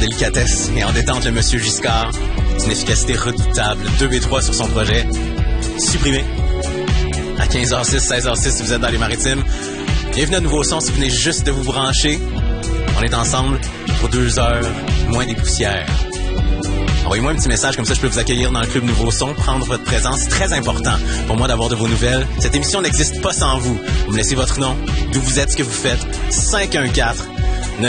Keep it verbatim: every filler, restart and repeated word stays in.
délicatesse et en détente le monsieur Giscard. D'une efficacité redoutable. deux B trois sur son projet. Supprimé. À quinze heures six, seize heures six si vous êtes dans les maritimes. Bienvenue à Nouveau Son si vous venez juste de vous brancher. On est ensemble pour deux heures, moins des poussières. Envoyez-moi un petit message, comme ça je peux vous accueillir dans le club Nouveau Son, prendre votre présence. C'est très important pour moi d'avoir de vos nouvelles. Cette émission n'existe pas sans vous. Vous me laissez votre nom, d'où vous êtes, ce que vous faites. cinq un quatre